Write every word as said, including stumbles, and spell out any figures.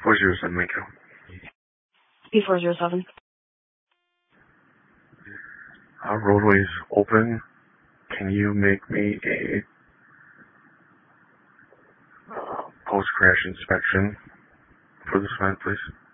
four zero seven Echo. P four zero seven. Uh, roadway's open. Can you make me a uh, post-crash inspection for this event, please?